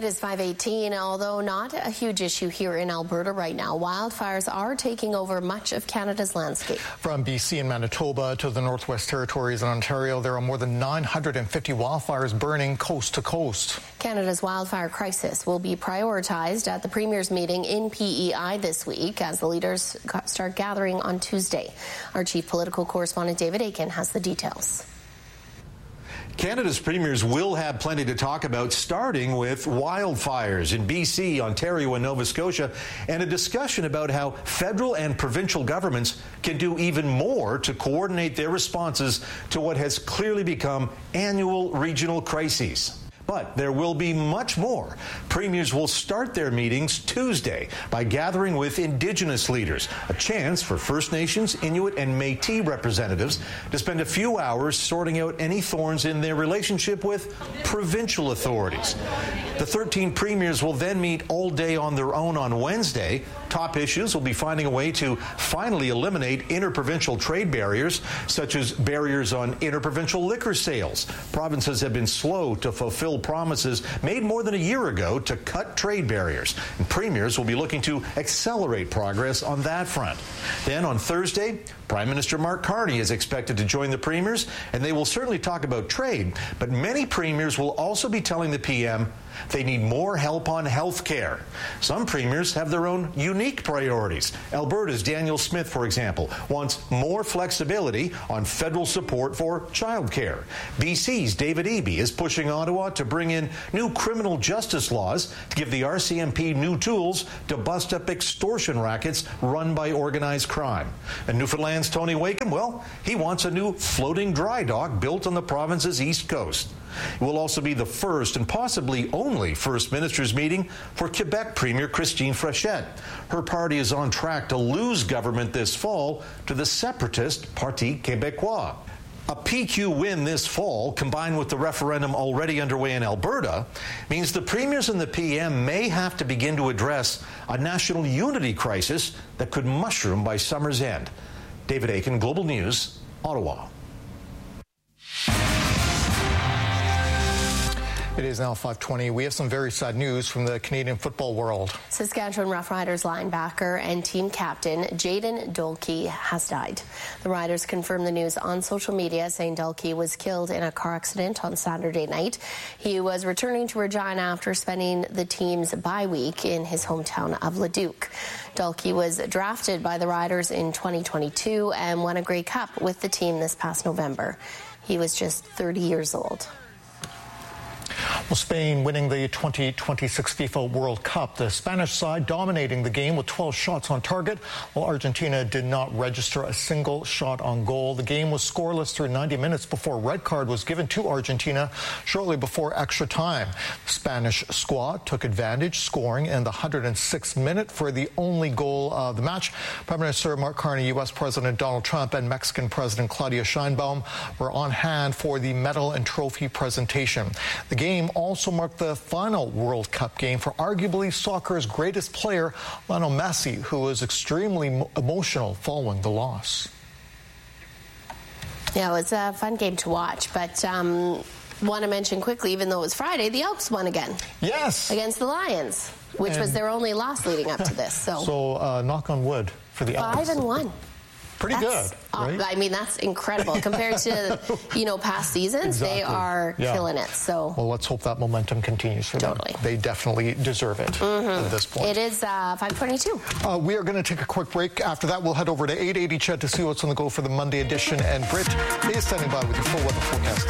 It is 5:18. Although not a huge issue here in Alberta right now, wildfires are taking over much of Canada's landscape. From BC and Manitoba to the Northwest Territories and Ontario, there are more than 950 wildfires burning coast to coast. Canada's wildfire crisis will be prioritized at the Premier's meeting in PEI this week as the leaders start gathering on Tuesday. Our chief political correspondent David Akin has the details. Canada's premiers will have plenty to talk about, starting with wildfires in BC, Ontario, and Nova Scotia, and a discussion about how federal and provincial governments can do even more to coordinate their responses to what has clearly become annual regional crises. But there will be much more. Premiers will start their meetings Tuesday by gathering with Indigenous leaders, a chance for First Nations, Inuit, and Métis representatives to spend a few hours sorting out any thorns in their relationship with provincial authorities. The 13 premiers will then meet all day on their own on Wednesday. Top issues will be finding a way to finally eliminate interprovincial trade barriers, such as barriers on interprovincial liquor sales. Provinces have been slow to fulfill promises made more than a year ago to cut trade barriers, and premiers will be looking to accelerate progress on that front. Then on Thursday, Prime Minister Mark Carney is expected to join the premiers, and they will certainly talk about trade, but many premiers will also be telling the PM they need more help on health care. Some premiers have their own unique priorities. Alberta's Daniel Smith, for example, wants more flexibility on federal support for childcare. BC's David Eby is pushing Ottawa to bring in new criminal justice laws to give the RCMP new tools to bust up extortion rackets run by organized crime. And Newfoundland's Tony Wakeham, well, he wants a new floating dry dock built on the province's east coast. It will also be the first and possibly only First Ministers meeting for Quebec Premier Christine Fréchette. Her party is on track to lose government this fall to the separatist Parti Québécois. A PQ win this fall, combined with the referendum already underway in Alberta, means the premiers and the PM may have to begin to address a national unity crisis that could mushroom by summer's end. David Akin, Global News, Ottawa. It is now 5:20. We have some very sad news from the Canadian football world. Saskatchewan Roughriders linebacker and team captain Jayden Dolkey has died. The Riders confirmed the news on social media, saying Dolkey was killed in a car accident on Saturday night. He was returning to Regina after spending the team's bye week in his hometown of Leduc. Dolkey was drafted by the Riders in 2022 and won a Grey Cup with the team this past November. He was just 30 years old. Well, Spain winning the 2026 FIFA World Cup. The Spanish side dominating the game with 12 shots on target, while Argentina did not register a single shot on goal. The game was scoreless through 90 minutes before a red card was given to Argentina shortly before extra time. The Spanish squad took advantage, scoring in the 106th minute for the only goal of the match. Prime Minister Mark Carney, U.S. President Donald Trump, and Mexican President Claudia Sheinbaum were on hand for the medal and trophy presentation. The game also marked the final World Cup game for arguably soccer's greatest player, Lionel Messi, who was extremely emotional following the loss. Yeah, it was a fun game to watch, but want to mention quickly, even though it was Friday, the Elks won again. Yes. Against the Lions, which was their only loss leading up to this. So knock on wood for the Elks. 5-1. Pretty good, right? I mean, that's incredible compared to, past seasons. Exactly. They are killing it. So, well, let's hope that momentum continues for them. They definitely deserve it at this point. It is 5:22. We are going to take a quick break. After that, we'll head over to 880 Ched to see what's on the go for the Monday edition. And Britt is standing by with your full weather forecast.